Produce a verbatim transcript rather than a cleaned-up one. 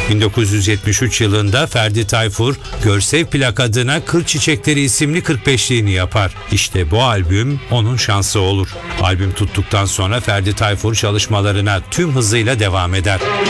bin dokuz yüz yetmiş üç yılında Ferdi Tayfur, Görsev Plak adına Kır Çiçekleri isimli kırk beşliğini yapar. İşte bu albüm onun şansı olur. Albüm tuttuktan sonra Ferdi Tayfur çalışmalarına tüm hızıyla devam eder.